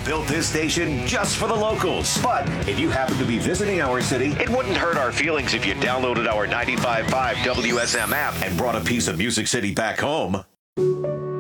built this station just for the locals. But if you happen to be visiting our city, it wouldn't hurt our feelings if you downloaded our 95.5 WSM app and brought a piece of Music City back home.